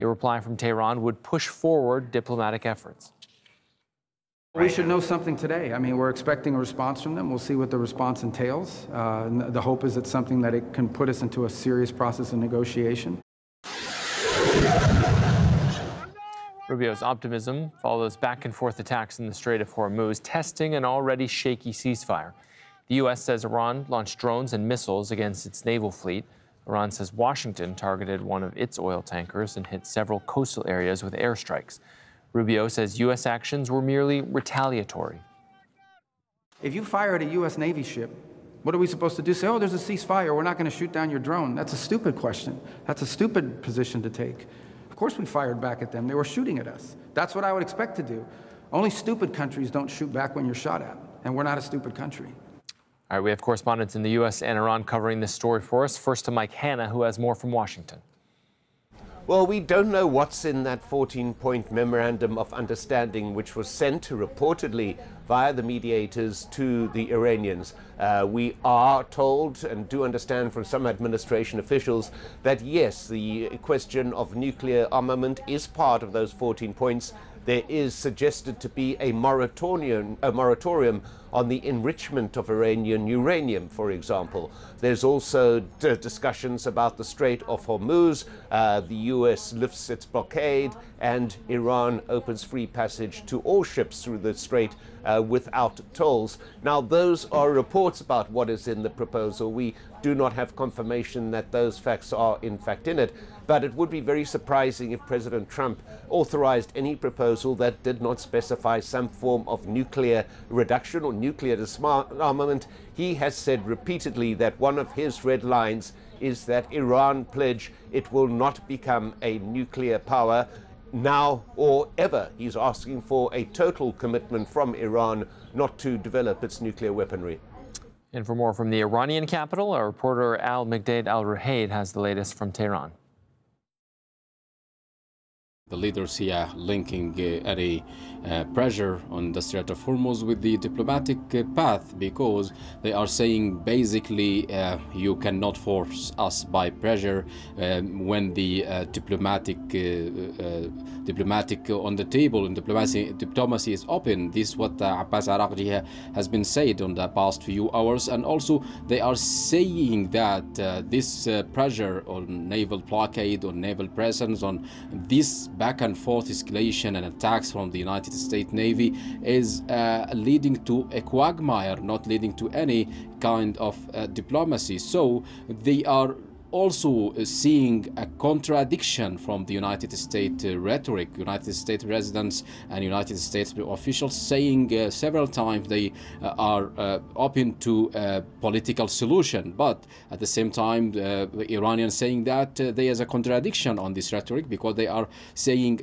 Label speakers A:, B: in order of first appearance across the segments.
A: A reply from Tehran would push forward diplomatic efforts.
B: We should know something today. I mean, we're expecting a response from them. We'll see what the response entails. The hope is it's something that it can put us into a serious process of negotiation.
A: Rubio's optimism follows back-and-forth attacks in the Strait of Hormuz, testing an already shaky ceasefire. The U.S. says Iran launched drones and missiles against its naval fleet. Iran says Washington targeted one of its oil tankers and hit several coastal areas with airstrikes. Rubio says U.S. actions were merely retaliatory.
B: If you fire at a U.S. Navy ship, what are we supposed to do? Say, oh, there's a ceasefire, we're not going to shoot down your drone. That's a stupid question. That's a stupid position to take. Of course we fired back at them. They were shooting at us. That's what I would expect to do. Only stupid countries don't shoot back when you're shot at, and we're not a stupid country.
A: All right, we have correspondents in the U.S. and Iran covering this story for us. First to Mike Hanna, who has more from Washington.
C: Well, we don't know what's in that 14-point memorandum of understanding, which was sent reportedly via the mediators to the Iranians. We are told and do understand from some administration officials that, yes, the question of nuclear armament is part of those 14 points. There is suggested to be a moratorium on the enrichment of Iranian uranium, for example. There's also discussions about the Strait of Hormuz. The U.S. lifts its blockade, and Iran opens free passage to all ships through the strait without tolls. Now, those are reports about what is in the proposal. We do not have confirmation that those facts are in fact in it. But it would be very surprising if President Trump authorized any proposal that did not specify some form of nuclear reduction or nuclear disarmament. He has said repeatedly that one of his red lines is that Iran pledge it will not become a nuclear power now or ever. He's asking for a total commitment from Iran not to develop its nuclear weaponry.
A: And for more from the Iranian capital, our reporter Al Migdad Al-Ruhaid has the latest from Tehran.
D: The leaders here linking any pressure on the Strait of Hormuz with the diplomatic path, because they are saying basically you cannot force us by pressure when the diplomatic on the table and diplomacy is open. This is what Abbas Araghchi has been said on the past few hours, and also they are saying that this pressure on naval blockade, on naval presence, on this back and forth escalation and attacks from the United States Navy is leading to a quagmire, not leading to any kind of diplomacy. So they are also seeing a contradiction from the United States rhetoric. United States residents and United States officials saying several times they are open to a political solution, but at the same time the Iranians saying that there is a contradiction on this rhetoric, because they are saying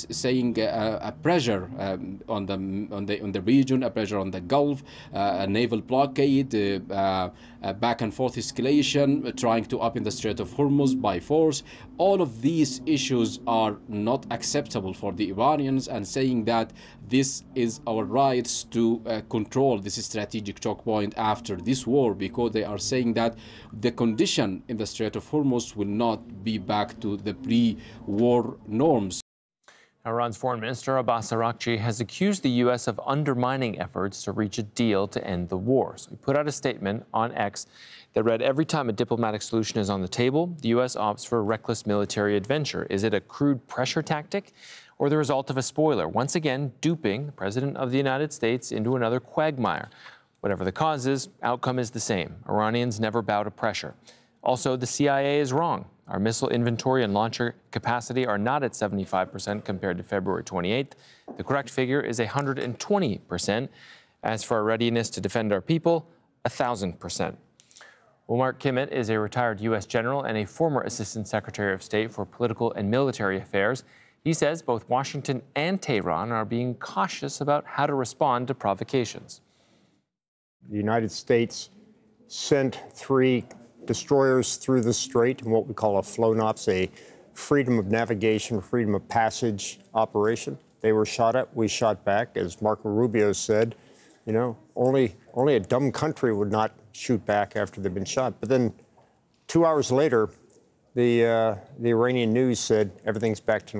D: a pressure on the region, a pressure on the Gulf, a naval blockade, a back and forth escalation, trying to open the Strait of Hormuz by force. All of these issues are not acceptable for the Iranians, and saying that this is our rights to control this strategic choke point after this war, because they are saying that the condition in the Strait of Hormuz will not be back to the pre-war norms.
A: Iran's Foreign Minister Abbas Araghchi has accused the U.S. of undermining efforts to reach a deal to end the war. So he put out a statement on X that read, "Every time a diplomatic solution is on the table, the U.S. opts for a reckless military adventure. Is it a crude pressure tactic or the result of a spoiler? Once again, duping the President of the United States into another quagmire. Whatever the cause is, outcome is the same. Iranians never bow to pressure. Also, the CIA is wrong. Our missile inventory and launcher capacity are not at 75% compared to February 28th. The correct figure is 120%. As for our readiness to defend our people, 1,000%. Well, Mark Kimmitt is a retired U.S. general and a former Assistant Secretary of State for Political and Military Affairs. He says both Washington and Tehran are being cautious about how to respond to provocations.
E: The United States sent 3 destroyers through the strait in what we call a FLONOPS, a freedom of navigation, freedom of passage operation. They were shot at, we shot back. As Marco Rubio said, you know, only a dumb country would not shoot back after they've been shot. But then 2 hours later, the Iranian news said everything's back to